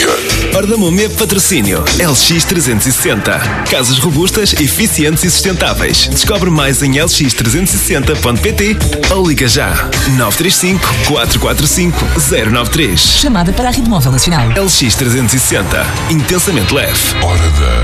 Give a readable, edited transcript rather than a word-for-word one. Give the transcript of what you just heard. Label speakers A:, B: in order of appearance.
A: Ordamúmia Patrocínio LX360. Casas robustas, eficientes e sustentáveis. Descobre mais em lx360.pt ou liga já 935 445 093.
B: Chamada para a Rede Móvel Nacional.
A: LX360. Intensamente leve.
C: Hora da